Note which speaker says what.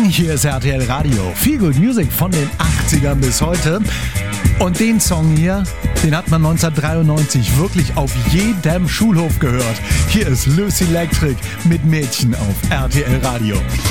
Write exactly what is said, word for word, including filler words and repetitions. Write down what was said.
Speaker 1: Hier ist R T L Radio. Feel Good Music von den achtzigern bis heute. Und den Song hier, den hat man neunzehnhundertdreiundneunzig wirklich auf jedem Schulhof gehört. Hier ist Lucy Electric mit Mädchen auf R T L Radio.